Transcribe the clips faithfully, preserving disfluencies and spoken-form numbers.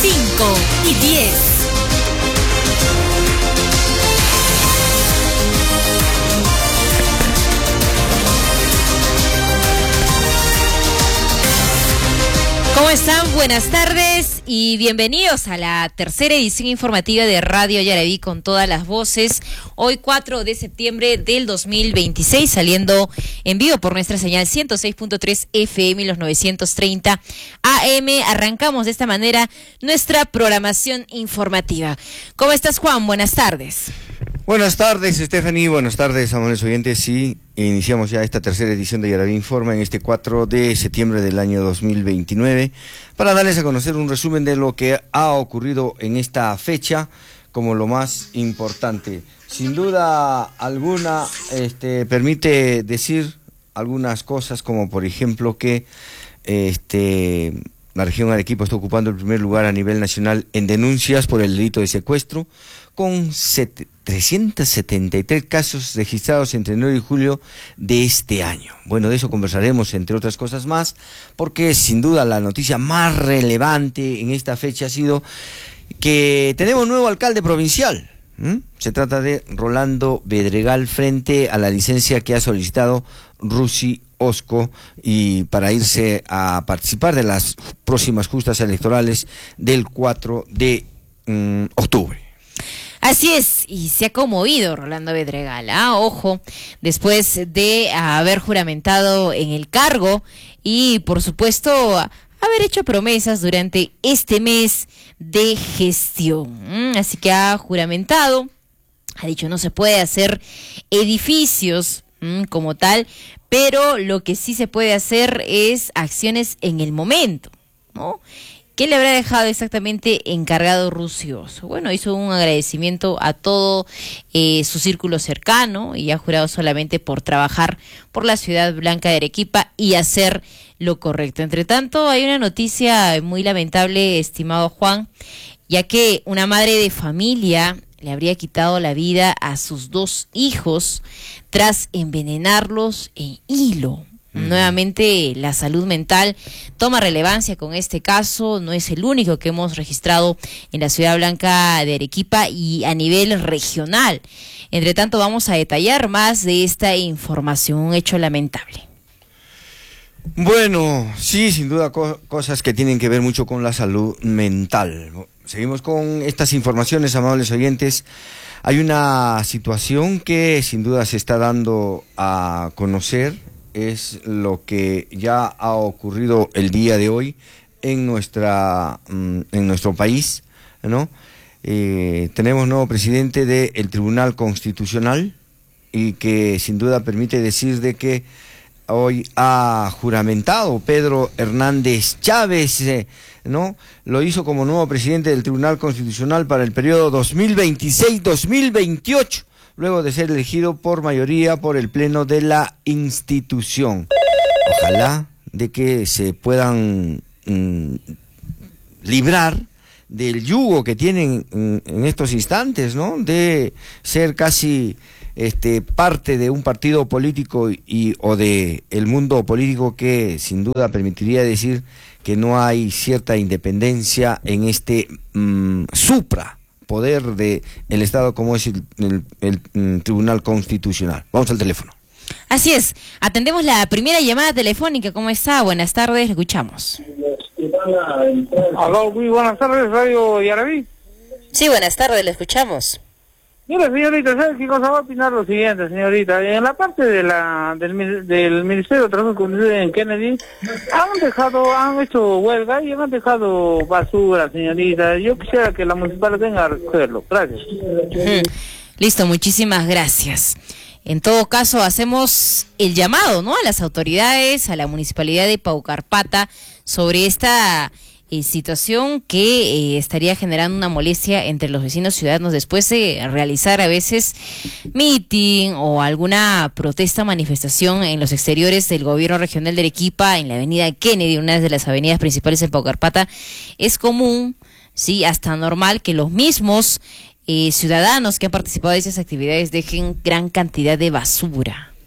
cinco y diez. ¿Cómo están? Buenas tardes y bienvenidos a la tercera edición informativa de Radio Yaraví con todas las voces. Hoy cuatro de septiembre del dos mil veintiséis, saliendo en vivo por nuestra señal ciento seis punto tres F M y los novecientos treinta A M. Arrancamos de esta manera nuestra programación informativa. ¿Cómo estás, Juan? Buenas tardes. Buenas tardes, Stephanie. Buenas tardes, amables oyentes. Sí, iniciamos ya esta tercera edición de Yaraví Informa en este cuatro de septiembre del año dos mil veintinueve para darles a conocer un resumen de lo que ha ocurrido en esta fecha como lo más importante. Sin duda alguna, este, permite decir algunas cosas como por ejemplo que este, la región Arequipa está ocupando el primer lugar a nivel nacional en denuncias por el delito de secuestro, con trescientos setenta y tres casos registrados entre enero y julio de este año. Bueno, de eso conversaremos, entre otras cosas más, porque sin duda la noticia más relevante en esta fecha ha sido que tenemos nuevo alcalde provincial. ¿Mm? Se trata de Rolando Bedregal frente a la licencia que ha solicitado Rusi Osco y para irse a participar de las próximas justas electorales del cuatro de octubre. Así es, y se ha conmovido Rolando Bedregal, ¿ah? Ojo, después de haber juramentado en el cargo y, por supuesto, haber hecho promesas durante este mes de gestión. Así que ha juramentado, ha dicho no se puede hacer edificios como tal, pero lo que sí se puede hacer es acciones en el momento, ¿no? ¿Qué le habrá dejado exactamente encargado Rusi Osco? Bueno, hizo un agradecimiento a todo eh, su círculo cercano y ha jurado solamente por trabajar por la ciudad blanca de Arequipa y hacer lo correcto. Entre tanto, hay una noticia muy lamentable, estimado Juan, ya que una madre de familia le habría quitado la vida a sus dos hijos tras envenenarlos en hilo. Nuevamente la salud mental toma relevancia con este caso, no es el único que hemos registrado en la ciudad blanca de Arequipa y a nivel regional. Entre tanto vamos a detallar más de esta información, un hecho lamentable. Bueno, sí, sin duda co- cosas que tienen que ver mucho con la salud mental. Seguimos con estas informaciones, amables oyentes. Hay una situación que sin duda se está dando a conocer. Es lo que ya ha ocurrido el día de hoy en nuestra en nuestro país, ¿no? Eh, tenemos nuevo presidente del Tribunal Constitucional y que sin duda permite decir de que hoy ha juramentado Pedro Hernández Chávez, eh, ¿no? Lo hizo como nuevo presidente del Tribunal Constitucional para el periodo dos mil veintiséis dos mil veintiocho. Luego de ser elegido por mayoría por el Pleno de la institución. Ojalá de que se puedan mm, librar del yugo que tienen mm, en estos instantes, ¿no? De ser casi este parte de un partido político y o de el mundo político que sin duda permitiría decir que no hay cierta independencia en este mm, supra poder de el Estado como es el, el, el, el Tribunal Constitucional. Vamos al teléfono. Así es, atendemos la primera llamada telefónica. ¿Cómo está? Buenas tardes, le escuchamos. Aló, muy buenas tardes, Radio Yaraví. Sí, buenas tardes, le escuchamos. Mira, señorita, ¿sabes qué cosa va a opinar? Lo siguiente, señorita. En la parte de la del, del Ministerio de Trabajo en Kennedy, han dejado, han hecho huelga y han dejado basura, señorita. Yo quisiera que la municipalidad venga a recogerlo. Gracias. Hmm. Listo, muchísimas gracias. En todo caso, hacemos el llamado, ¿no?, a las autoridades, a la municipalidad de Paucarpata, sobre esta Eh, situación que eh, estaría generando una molestia entre los vecinos ciudadanos después de realizar a veces meeting o alguna protesta, manifestación en los exteriores del gobierno regional de Arequipa, en la avenida Kennedy, una de las avenidas principales en Paucarpata. Es común, sí, hasta normal que los mismos eh, ciudadanos que han participado de esas actividades dejen gran cantidad de basura.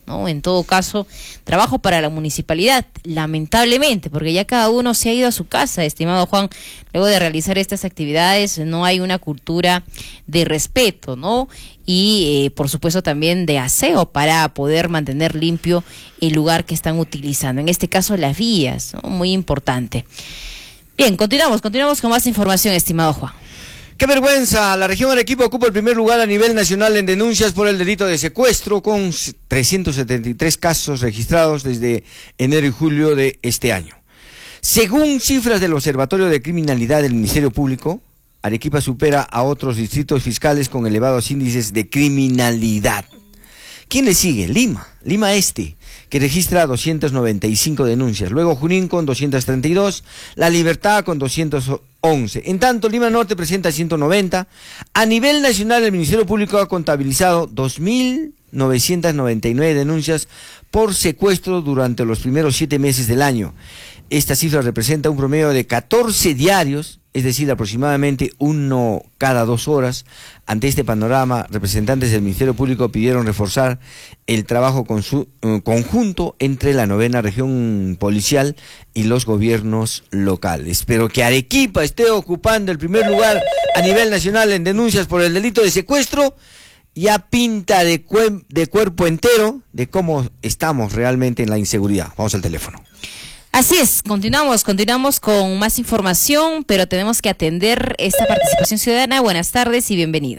¿no? En todo caso, trabajo para la municipalidad, lamentablemente, porque ya cada uno se ha ido a su casa, estimado Juan, luego de realizar estas actividades no hay una cultura de respeto, ¿no? Y eh, por supuesto también de aseo para poder mantener limpio el lugar que están utilizando, en este caso las vías, ¿no? Muy importante. Bien, continuamos, continuamos con más información, estimado Juan. ¡Qué vergüenza! La región Arequipa ocupa el primer lugar a nivel nacional en denuncias por el delito de secuestro, con trescientos setenta y tres casos registrados desde enero y julio de este año. Según cifras del Observatorio de Criminalidad del Ministerio Público, Arequipa supera a otros distritos fiscales con elevados índices de criminalidad. ¿Quién le sigue? Lima, Lima Este, que registra doscientas noventa y cinco denuncias. Luego Junín con doscientas treinta y dos, La Libertad con doscientos once. En tanto, Lima Norte presenta ciento noventa. A nivel nacional, el Ministerio Público ha contabilizado dos mil novecientas noventa y nueve denuncias por secuestro durante los primeros siete meses del año. Esta cifra representa un promedio de catorce diarios, es decir, aproximadamente uno cada dos horas. Ante este panorama, representantes del Ministerio Público pidieron reforzar el trabajo con su, eh, conjunto entre la novena región policial y los gobiernos locales. Pero que Arequipa esté ocupando el primer lugar a nivel nacional en denuncias por el delito de secuestro, ya pinta de, cue- de cuerpo entero de cómo estamos realmente en la inseguridad. Vamos al teléfono. Así es, continuamos, continuamos con más información, pero tenemos que atender esta participación ciudadana. Buenas tardes y bienvenido.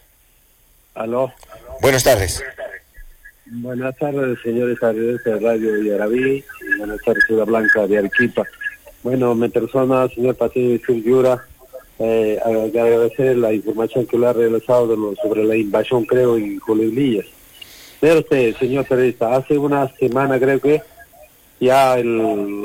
Aló. Buenas tardes. Buenas tardes, señores de Radio Yarabí, y buenas tardes, Ciudad Blanca de Arequipa. Bueno, mi persona, señor Patricio Yura, eh, agradecer la información que le ha realizado de lo, sobre la invasión, creo, en Coleblillas. Pero usted, señor periodista, hace una semana, creo que, ya el,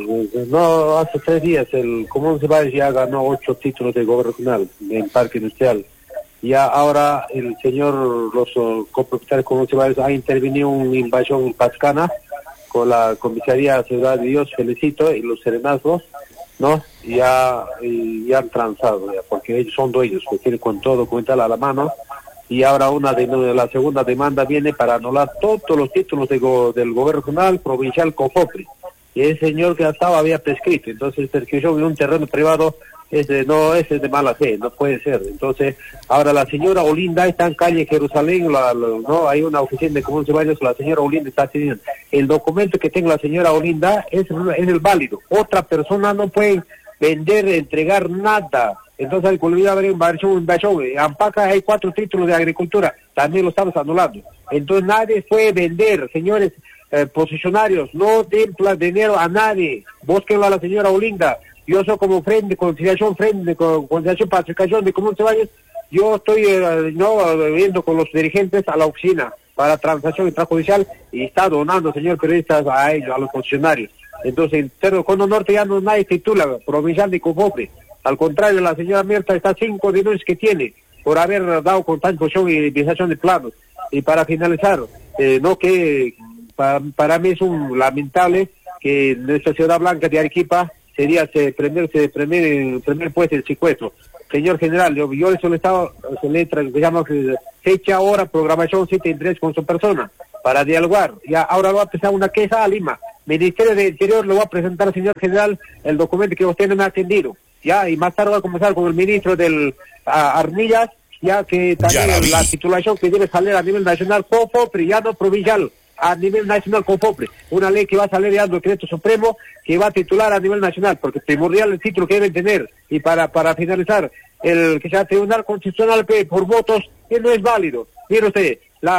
no, hace tres días, el Común Ceballos ya ganó ocho títulos de gobierno regional en Parque Industrial. Ya ahora el señor, los uh, copropietarios Común Ceballos ha intervenido en una invasión en Pascana con la comisaría Ciudad de Dios, felicito, y los serenazgos, ¿no? Ya, y, ya han transado, ya, porque ellos son dueños, que tienen con todo documental a la mano. Y ahora una de, de la segunda demanda viene para anular todos los títulos de go, del gobierno regional, provincial, COFOPRI. Y el señor que estaba había prescrito, entonces prescripción en un terreno privado es de, no, es de mala fe, no puede ser. Entonces, ahora la señora Olinda está en calle Jerusalén, la, la, no hay una oficina de Común Ceballos, la señora Olinda está teniendo. El documento que tenga la señora Olinda es, es el válido. Otra persona no puede vender, entregar nada. Entonces hay que olvidar inversión, inversión. En Ampaca hay cuatro títulos de agricultura, también lo estamos anulando. Entonces nadie puede vender, señores eh, posicionarios, no den dinero a nadie. Búsquenlo a la señora Olinda. Yo soy como frente de conciliación, frente de conciliación, pacificación de Común Ceballos. Yo estoy eh, no viendo con los dirigentes a la oficina para transacción extrajudicial y está donando, señor periodista, a ellos, a los funcionarios. Entonces, en Cerro Cono Norte ya no nadie titula provincial de COFOPRI. Al contrario, la señora Mirta está cinco denuncias que tiene por haber dado contaminación y utilización de planos. Y para finalizar, eh, no que para, para mí es un lamentable que en nuestra Ciudad Blanca de Arequipa sería se prender, se primer, primer puesto el secuestro. Señor general, yo, yo le he solicitado, se le digamos, fecha, hora, programación, siete y tres con su persona para dialogar. Ya ahora va a empezar una queja a Lima. Ministerio de Interior le va a presentar al señor general el documento que usted no me ha atendido. Ya, y más tarde va a comenzar con el ministro del a, Armillas, ya que también ya la titulación que debe salir a nivel nacional, COFOPRI, ya no provincial, a nivel nacional COFOPRI, una ley que va a salir ya del decreto supremo que va a titular a nivel nacional, porque primordial el título que deben tener. Y para para finalizar, el que sea Tribunal Constitucional que por votos, que no es válido. Mire usted,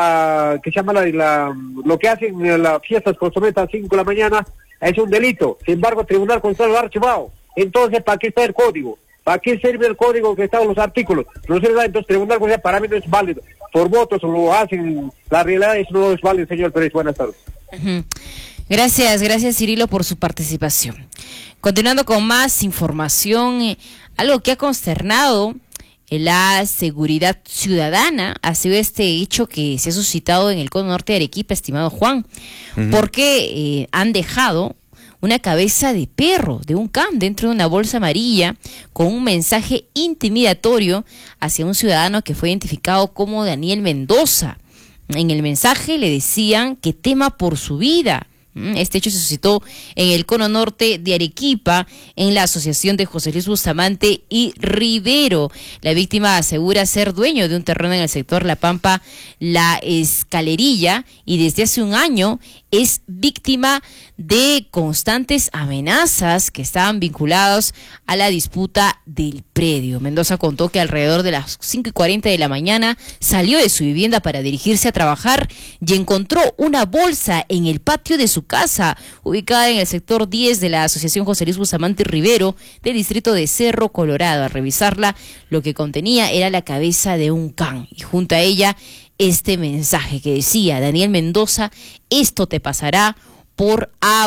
la que se llama la, la lo que hacen en las fiestas consumetas a las cinco de la mañana es un delito. Sin embargo, el Tribunal Constitucional lo ha archivado. Entonces, ¿para qué está el código? ¿Para qué sirve el código que está en los artículos? No sirve, entonces, Tribunal Constitucional para mí no es válido. Por votos lo hacen, la realidad es no es válido, señor Pérez. Buenas tardes. Uh-huh. Gracias, gracias Cirilo por su participación. Continuando con más información, eh, algo que ha consternado la seguridad ciudadana ha sido este hecho que se ha suscitado en el cono norte de Arequipa, estimado Juan, uh-huh. porque eh, han dejado una cabeza de perro de un can dentro de una bolsa amarilla con un mensaje intimidatorio hacia un ciudadano que fue identificado como Daniel Mendoza. En el mensaje le decían que tema por su vida. Este hecho se suscitó en el cono norte de Arequipa, en la asociación de José Luis Bustamante y Rivero. La víctima asegura ser dueño de un terreno en el sector La Pampa, La Escalerilla, y desde hace un año es víctima de constantes amenazas que estaban vinculados a la disputa del predio. Mendoza contó que alrededor de las cinco y cuarenta de la mañana salió de su vivienda para dirigirse a trabajar y encontró una bolsa en el patio de su casa, ubicada en el sector diez de la Asociación José Luis Bustamante Rivero, del distrito de Cerro Colorado. Al revisarla, lo que contenía era la cabeza de un can, y junto a ella este mensaje que decía: Daniel Mendoza, esto te pasará por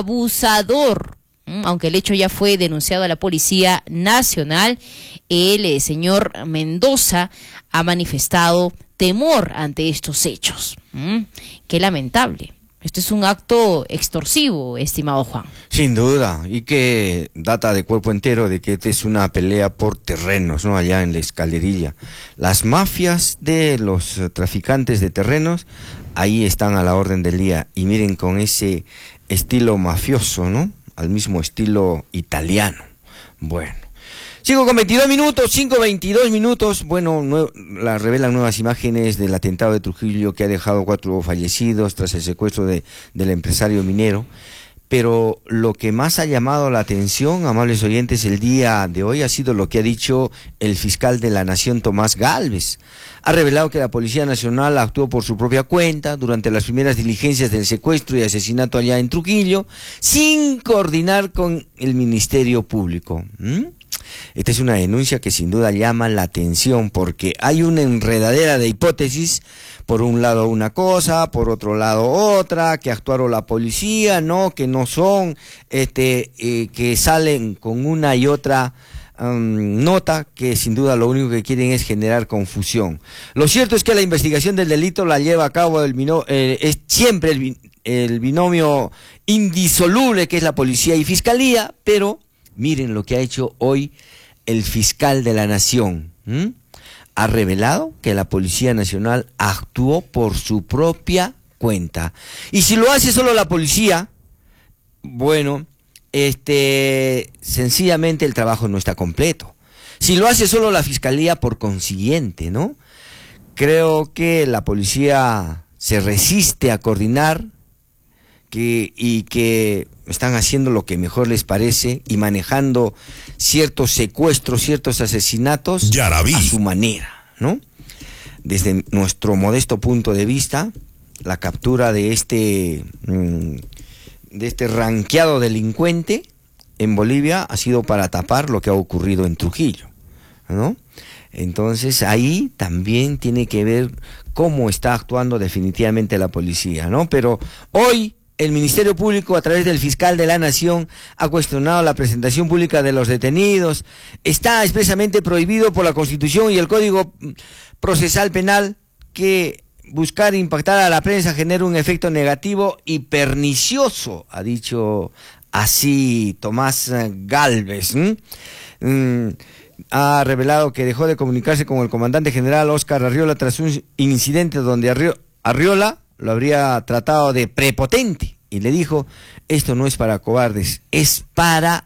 abusador. Aunque el hecho ya fue denunciado a la Policía Nacional, el eh, señor Mendoza ha manifestado temor ante estos hechos. ¿Mm? Qué lamentable. Esto es un acto extorsivo, estimado Juan. Sin duda, y que data de cuerpo entero de que esta es una pelea por terrenos, ¿no? Allá en La Escalerilla. Las mafias de los traficantes de terrenos, ahí están a la orden del día. Y miren, con ese estilo mafioso, ¿no? Al mismo estilo italiano. Bueno. Sigo con veintidós minutos, cinco veintidós minutos. Bueno, nue la revelan nuevas imágenes del atentado de Trujillo, que ha dejado cuatro fallecidos tras el secuestro de, del empresario minero. Pero lo que más ha llamado la atención, amables oyentes, el día de hoy ha sido lo que ha dicho el fiscal de la Nación, Tomás Gálvez. Ha revelado que la Policía Nacional actuó por su propia cuenta durante las primeras diligencias del secuestro y asesinato allá en Trujillo, sin coordinar con el Ministerio Público. ¿Mm? Esta es una denuncia que sin duda llama la atención, porque hay una enredadera de hipótesis. Por un lado una cosa, por otro lado otra, que actuaron la policía, no, que no son, este, eh, que salen con una y otra um, nota, que sin duda lo único que quieren es generar confusión. Lo cierto es que la investigación del delito la lleva a cabo el bino, eh, es siempre el, el binomio indisoluble que es la policía y fiscalía, pero miren lo que ha hecho hoy el fiscal de la Nación. ¿Mm? Ha revelado que la Policía Nacional actuó por su propia cuenta. Y si lo hace solo la policía, bueno, este, sencillamente el trabajo no está completo. Si lo hace solo la Fiscalía, por consiguiente, ¿no? Creo que la policía se resiste a coordinar, que, y que están haciendo lo que mejor les parece y manejando ciertos secuestros, ciertos asesinatos Yaraví. A su manera, ¿no? Desde nuestro modesto punto de vista, la captura de este de este ranqueado delincuente en Bolivia ha sido para tapar lo que ha ocurrido en Trujillo, ¿no? Entonces ahí también tiene que ver cómo está actuando definitivamente la policía, ¿no? Pero hoy el Ministerio Público, a través del fiscal de la Nación, ha cuestionado la presentación pública de los detenidos. Está expresamente prohibido por la Constitución y el Código Procesal Penal que buscar impactar a la prensa genera un efecto negativo y pernicioso, ha dicho así Tomás Gálvez. ¿Mm? Mm, ha revelado que dejó de comunicarse con el comandante general Óscar Arriola tras un incidente donde Arrio- Arriola lo habría tratado de prepotente y le dijo: esto no es para cobardes, es para